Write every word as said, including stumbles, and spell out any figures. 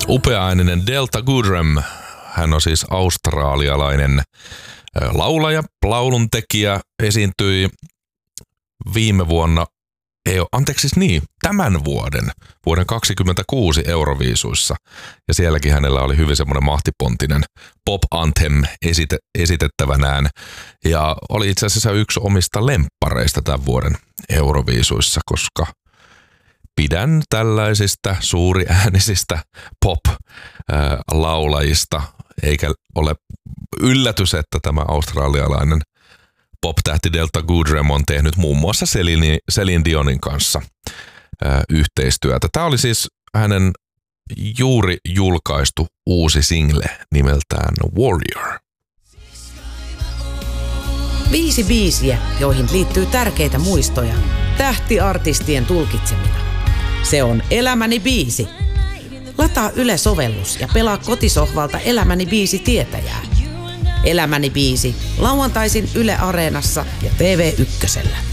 Upeaääninen Delta Goodrem. Hän on siis australialainen laulaja, lauluntekijä, esiintyi viime vuonna, ei ole, anteeksi siis niin, tämän vuoden, vuoden kaksikymmentäkuusi Euroviisuissa. Ja sielläkin hänellä oli hyvin semmoinen mahtipontinen pop anthem esite, esitettävänään. Ja oli itse asiassa yksi omista lemppareista tämän vuoden Euroviisuissa, koska pidän tällaisista suuriäänisistä pop-laulajista, eikä ole yllätys, että tämä australialainen pop-tähti Delta Goodrem on tehnyt muun muassa Celine, Celine Dionin kanssa ää, yhteistyötä. Tämä oli siis hänen juuri julkaistu uusi single nimeltään Warrior. Viisi biisiä, joihin liittyy tärkeitä muistoja. Tähtiartistien tulkitsemina. Se on Elämäni biisi. Lataa Yle-sovellus ja pelaa kotisohvalta Elämäni biisi tietäjää. Elämäni biisi lauantaisin Yle Areenassa ja T V Ykkösellä.